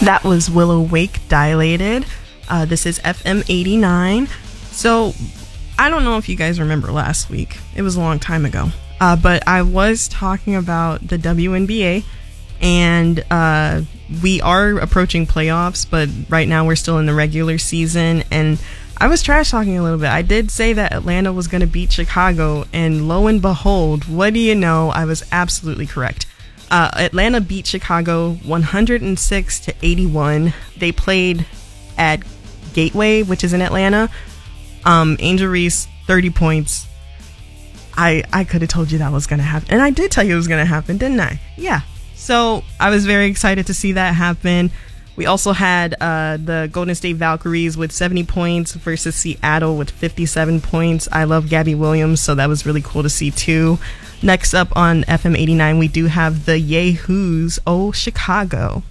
That was Willow Wake Dilated. This is FM 89. So, I don't know if you guys remember last week. It was a long time ago. But I was talking about the WNBA, and we are approaching playoffs, but right now we're still in the regular season, and I was trash talking a little bit. I did say that Atlanta was going to beat Chicago, and lo and behold, what do you know? I was absolutely correct. Atlanta beat Chicago 106-81. They played at Gateway, which is in Atlanta. Angel Reese, 30 points. I could have told you that was going to happen. And I did tell you it was going to happen, didn't I? Yeah. So I was very excited to see that happen. We also had the Golden State Valkyries with 70 points versus Seattle with 57 points. I love Gabby Williams, so that was really cool to see too. Next up on FM 89, we do have the Yahoos, Oh Chicago.